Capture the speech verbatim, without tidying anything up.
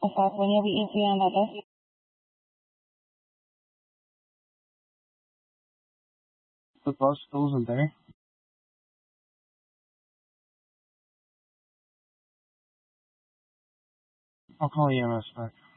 Okay, when you'll be E T N about this? The bus still isn't there. I'll call E M S back.